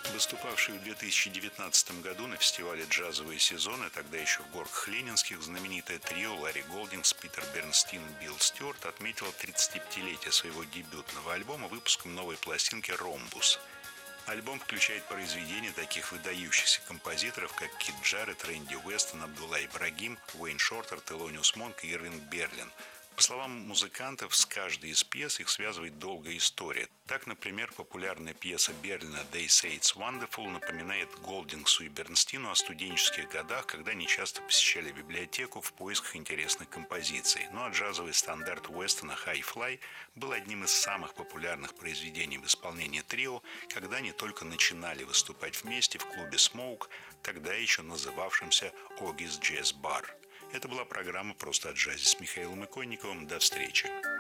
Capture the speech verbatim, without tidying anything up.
Выступавший в две тысячи девятнадцатом году на фестивале «Джазовые сезоны», тогда еще в Горках Ленинских, знаменитое трио Ларри Голдингс, Питер Бернстин, Билл Стюарт отметило тридцатипятилетие своего дебютного альбома выпуском новой пластинки «Ромбус». Альбом включает произведения таких выдающихся композиторов, как Кид Джарретт, Рэнди Уэстон, Абдулла Ибрагим, Уэйн Шортер, Телониус Монк и Ирвинг Берлин. По словам музыкантов, с каждой из пьес их связывает долгая история. Так, например, популярная пьеса Берлина «They Say It's Wonderful» напоминает Голдингсу и Бернстину о студенческих годах, когда они часто посещали библиотеку в поисках интересных композиций. Ну а джазовый стандарт Уэстона «High Fly» был одним из самых популярных произведений в исполнении трио, когда они только начинали выступать вместе в клубе «Smoke», тогда еще называвшемся «Огис Джаз Бар». Это была программа «Просто о джазе» с Михаилом Иконниковым. До встречи.